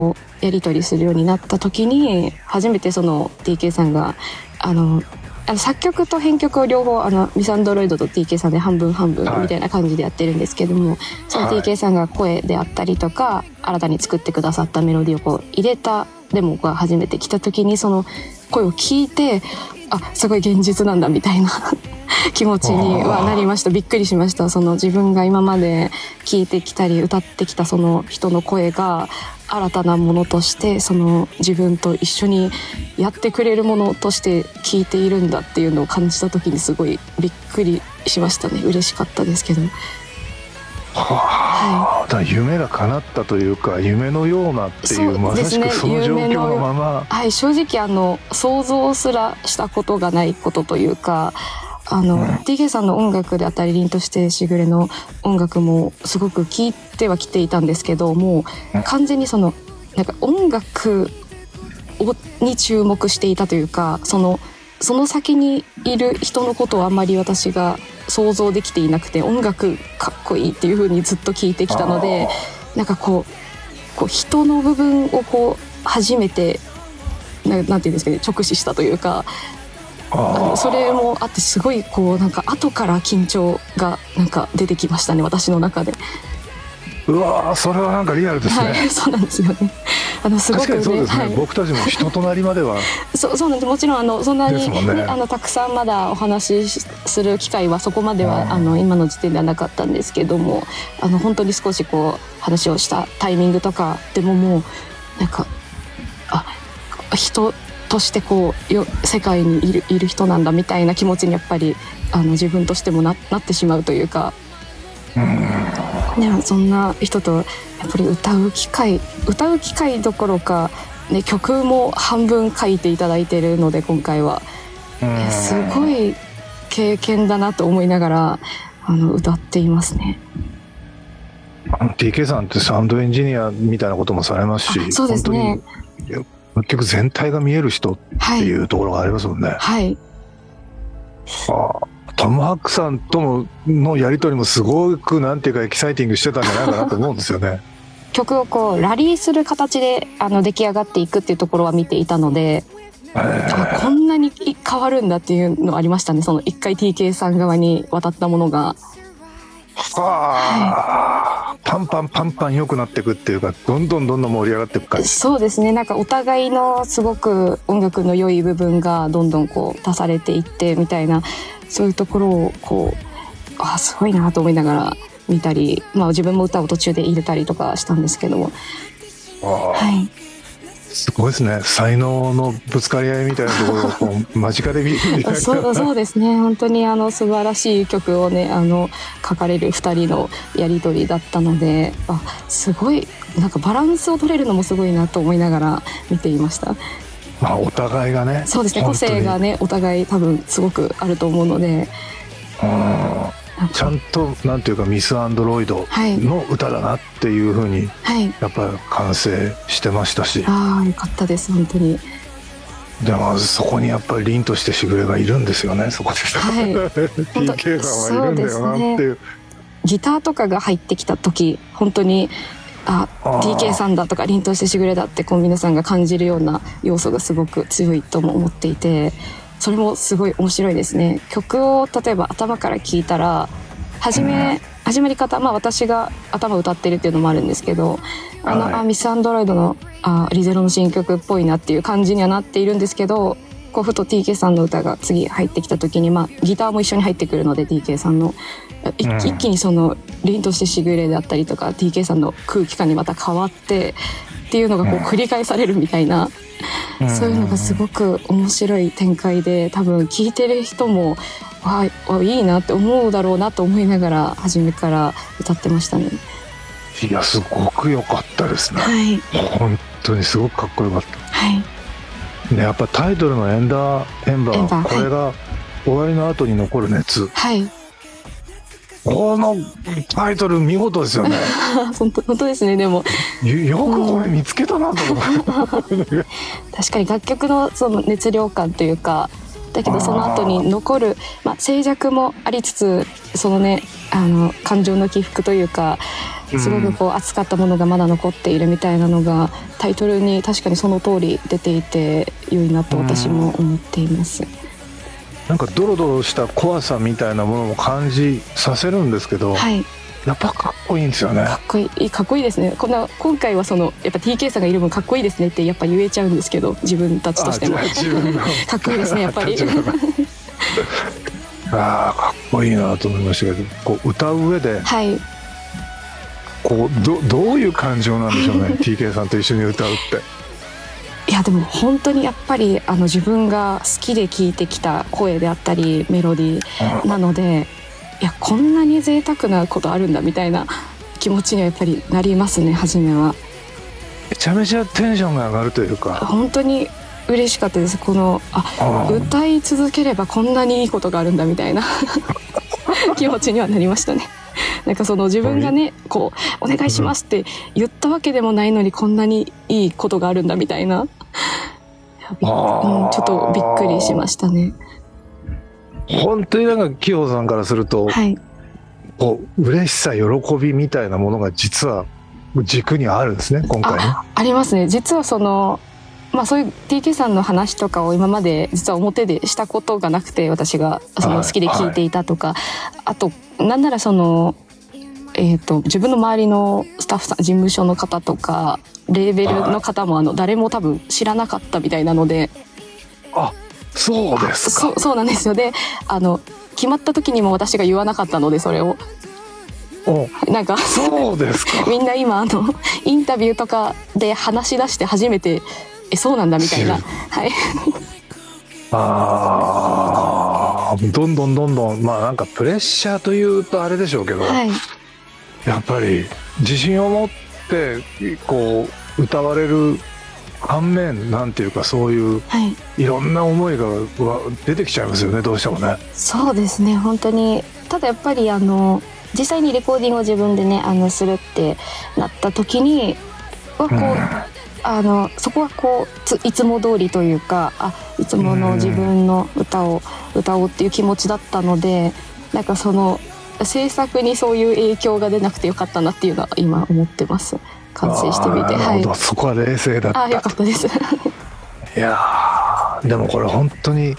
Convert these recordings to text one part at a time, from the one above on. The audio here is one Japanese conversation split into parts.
やり取りするようになった時に初めてその TK さんが作曲と編曲を両方ミスアンドロイドと TK さんで半分半分みたいな感じでやってるんですけども、その TK さんが声であったりとか新たに作ってくださったメロディーをこう入れたデモが初めて来た時にその声を聞いてすごい現実なんだみたいな気持ちにはなりました。びっくりしました。その自分が今まで聴いてきたり歌ってきたその人の声が新たなものとしてその自分と一緒にやってくれるものとして聴いているんだっていうのを感じた時にすごいびっくりしましたね。嬉しかったですけど。 だから夢が叶ったというか夢のようなっていうまさしくその状況のまま、 正直想像すらしたことがないことというかTK さんの音楽であったり凛としてしぐれの音楽もすごく聴いてはきていたんですけどもう完全になんか音楽に注目していたというかその先にいる人のことをあんまり私が想像できていなくて音楽かっこいいっていう風にずっと聞いてきたのでなんかこう人の部分をこう初めてなんていうんですかね直視したというかそれもあってすごいなんか後から緊張がなんか出てきましたね私の中で。 うわーそれはなんかリアルですね。 そうなんですよね。すごくね、 確かにそうですね、僕たちも人となりまではそうなんです。もちろんそんなに、 ね、 たくさんまだお話しする機会はそこまでは今の時点ではなかったんですけども本当に少し話をしたタイミングとかでももうなんか人として世界にいる人なんだみたいな気持ちにやっぱり自分としてもなってしまうというか。でもそんな人とやっぱり歌う機会どころか、ね、曲も半分書いていただいているので今回はすごい経験だなと思いながら歌っていますね。 TK さんってサウンドエンジニアみたいなこともされますし、 そうですね、 本当に曲全体が見える人っていうところがありますもんね。トム・ハックさんとのやり取りもすごくなんていうかエキサイティングしてたんじゃないかなと思うんですよね。 曲をラリーする形で出来上がっていくっていうところは見ていたので、こんなに変わるんだっていうのありましたね。その一回 TK さん側に渡ったものがパンパン良くなっていくっていうかどんどん盛り上がっていく感じ。 そうですね。なんかお互いのすごく音楽の良い部分がどんどん足されていってみたいなそういうところをすごいなと思いながら見たり、自分も歌を途中で入れたりとかしたんですけども、 すごいですね。才能のぶつかり合いみたいなところを間近で見るみたいなそうですね。本当に素晴らしい曲をね書かれる2人のやり取りだったので、すごいなんかバランスを取れるのもすごいなと思いながら見ていました。 お互いがね、 そうですね、個性がねお互い多分すごくあると思うので、 ちゃんとなんていうかミスアンドロイドの歌だなっていう風にやっぱり完成してましたし、 よかったです本当に。 でもそこにやっぱり凛としてしぐれがいるんですよね。そこでTK さんはいるんだよなっていう。 ギターとかが入ってきた時本当にTK さんだとか凛としてしぐれだって皆さんが感じるような要素がすごく強いとも思っていて、それもすごい面白いですね。曲を例えば頭から聴いたら始まり方、私が頭歌ってるっていうのもあるんですけどミスアンドロイドのリゼロの新曲っぽいなっていう感じにはなっているんですけど、ふと TK さんの歌が次入ってきた時にギターも一緒に入ってくるので TK さんの一気にその凛としてしぐれだったりとか TK さんの空気感にまた変わってっていうのが繰り返されるみたいな、そういうのがすごく面白い展開で、多分聴いてる人もいいなって思うだろうなと思いながら初めから歌ってましたね。 いやすごく良かったですね。本当にすごくかっこよかった。やっぱタイトルのエンバーこれが終わりの後に残る熱。このタイトル見事ですよね。 本当ですね。でもよくこれ見つけたなと思って、 確かに楽曲のその熱量感というか、だけどその後に残る、静寂もありつつそのね感情の起伏というかすごくこう熱かったものがまだ残っているみたいなのがタイトルに確かにその通り出ていて良いなと私も思っています。 なんかドロドロした怖さみたいなものも感じさせるんですけど、はい、やっぱかっこいいんですよね。 かっこいいですね。今回はやっぱ TK さんがいる分かっこいいですねってやっぱ言えちゃうんですけど、自分たちとしても自分のかっこいいですねやっぱりかっこいいなと思いましたけど、こう歌う上で、はい、こうどういう感情なんでしょうねTK さんと一緒に歌うって。 いやでも本当にやっぱり自分が好きで聴いてきた声であったりメロディーなので、いやこんなに贅沢なことあるんだみたいな気持ちにはやっぱりなりますね。初めはめちゃめちゃテンションが上がるというか、 本当に嬉しかったです。歌い続ければこんなにいいことがあるんだみたいな気持ちにはなりましたね。なんか自分がねこうお願いしますって言ったわけでもないのにこんなにいいことがあるんだみたいな、ちょっとびっくりしましたね。 本当になんか紀穂さんからすると、はい、こう嬉しさ喜びみたいなものが実は軸にあるんですね今回ね。 ありますね。実はそういう TK さんの話とかを今まで実は表でしたことがなくて、私が好きで聞いていたとか、はい、あとなんなら自分の周りのスタッフさん、事務所の方とかレーベルの方も誰も多分知らなかったみたいなので。 そうですか。 そうなんですよ。で決まった時にも私が言わなかったので、それをなんかそうですかみんな今インタビューとかで話し出して初めてそうなんだみたいな、 はい、どんどんなんかプレッシャーというとあれでしょうけど、はい、やっぱり自信を持ってこう歌われる反面、なんていうかそういう、はい、いろんな思いが出てきちゃいますよね、どうしてもね。 そうですね、本当に。ただやっぱり実際にレコーディングを自分でねするってなった時にはこう、そこはこういつも通りというか、いつもの自分の歌を歌おうっていう気持ちだったので、なんか制作にそういう影響が出なくてよかったなっていうのは今思ってます。完成してみて。 はい、そこは冷静だった。 よかったですいやでもこれ本当に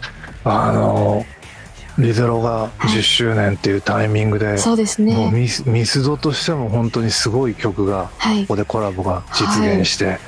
リゼロが10周年っていうタイミングで、はい、そうですね、もうミスドとしても本当にすごい曲が、はい、ここでコラボが実現して、はい、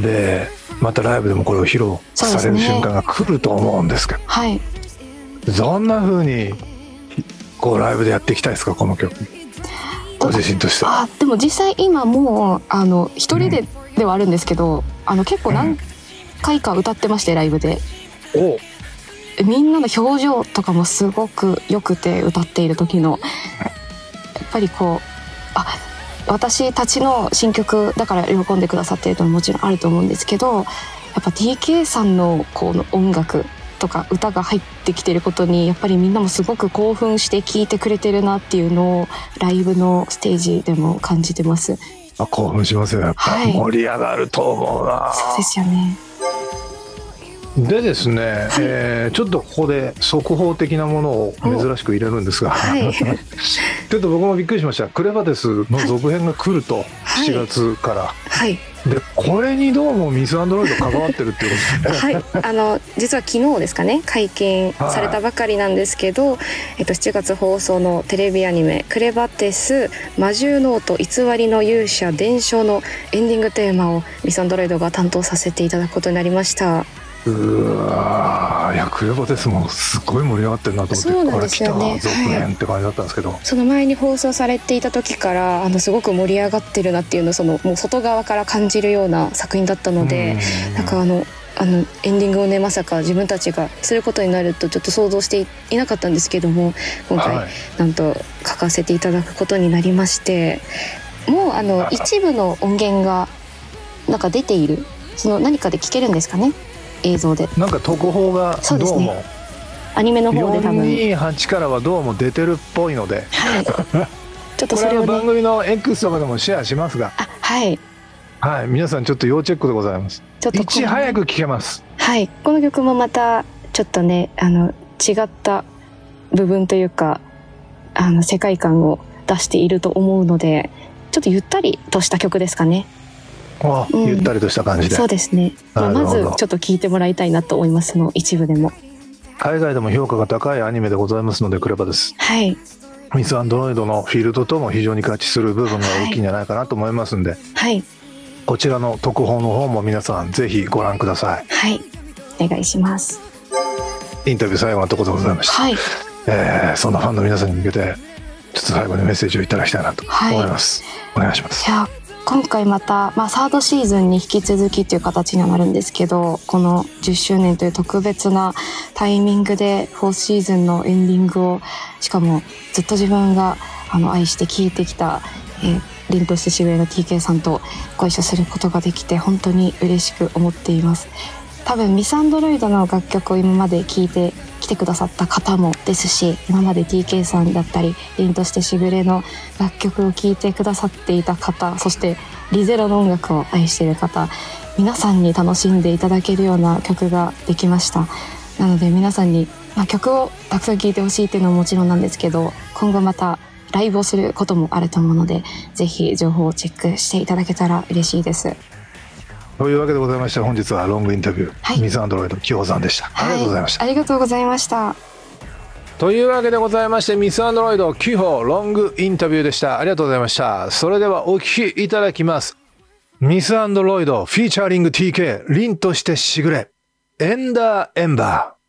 でまたライブでもこれを披露される瞬間が来ると思うんですけど、はい、どんな風にこうライブでやっていきたいですか、この曲ご自身としては。 でも実際今もう一人ではあるんですけど、結構何回か歌ってまして、ライブで。みんなの表情とかもすごく良くて、歌っている時のやっぱりこう私たちの新曲だから喜んでくださっているのももちろんあると思うんですけど、やっぱ TK さんのこの音楽とか歌が入ってきてることにやっぱりみんなもすごく興奮して聴いてくれてるなっていうのをライブのステージでも感じてます。 興奮しますよ、やっぱ、はい、盛り上がると思うな。 そうですよね。 でですね、はい、ちょっとここで速報的なものを珍しく入れるんですが、はい、ちょっと僕もびっくりしました。クレバテスの続編が来ると、7月から、はい、でこれにどうもミスアンドロイド関わってるっていうことですね。 はい、実は昨日ですかね、解禁されたばかりなんですけど、7月放送のテレビアニメクレバテス魔獣ノート偽りの勇者伝承のエンディングテーマをミスアンドロイドが担当させていただくことになりました。 いやクレバテスもすごい盛り上がってるなと思って、これ来た続編って感じだったんですけど、 その前に放送されていた時からすごく盛り上がってるなっていうのをもう外側から感じるような作品だったので、なんかエンディングをね、まさか自分たちがすることになるとちょっと想像していなかったんですけども、今回、はい、なんと書かせていただくことになりまして、もう一部の音源がなんか出ている、何かで聞けるんですかね、映像で。 なんか特報がどうも、 アニメの方で多分 428からはどうも出てるっぽいので、はい、ちょっとそれを、ね、これは番組の X とかでもシェアしますが、はいはい、皆さんちょっと要チェックでございます。ちょっといち早く聴けます。 はい、この曲もまたちょっとね違った部分というか世界観を出していると思うので、ちょっとゆったりとした曲ですかね。 ゆったりとした感じで。 そうですね。まずちょっと聴いてもらいたいなと思います。その一部でも。 海外でも評価が高いアニメでございますので、クレバです。 はい。 ミス・アンドロイドのフィールドとも非常に合致する部分が大きいんじゃないかなと思いますんで、 はい、 こちらの特報の方も皆さんぜひご覧ください。 はい、お願いします。 インタビュー最後のところでございました。 はい、 そんなファンの皆さんに向けてちょっと最後にメッセージをいただきたいなと思います。お願いします。 いや、今回また、サードシーズンに引き続きという形にはなるんですけど、この10周年という特別なタイミングで4シーズンのエンディングを、しかもずっと自分が愛して聴いてきた、凛としてしぐれの TK さんとご一緒することができて本当に嬉しく思っています。多分ミス・アンドロイドの楽曲を今まで聴いて来てくださった方もですし、今まで TK さんだったり凛としてしぐれの楽曲を聴いてくださっていた方、そしてリゼロの音楽を愛している方、皆さんに楽しんでいただけるような曲ができました。なので皆さんに、曲をたくさん聴いてほしいっていうのももちろんなんですけど、今後またライブをすることもあると思うので、ぜひ情報をチェックしていただけたら嬉しいです。 というわけでございまして、本日はロングインタビュー、ミス・アンドロイド紀穂さんでした。ありがとうございました。 ありがとうございました。 というわけでございまして、ミス・アンドロイド紀穂ロングインタビューでした。ありがとうございました。それではお聞きいただきます。ミス・アンドロイドフィーチャーリング TK 凛としてしぐれ、エンダーエンバー。